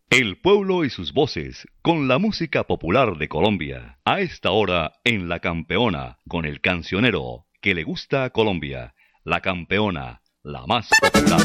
El pueblo y sus voces, con la música popular de Colombia. A esta hora en La Campeona, con el cancionero que le gusta a Colombia. La Campeona, la más popular.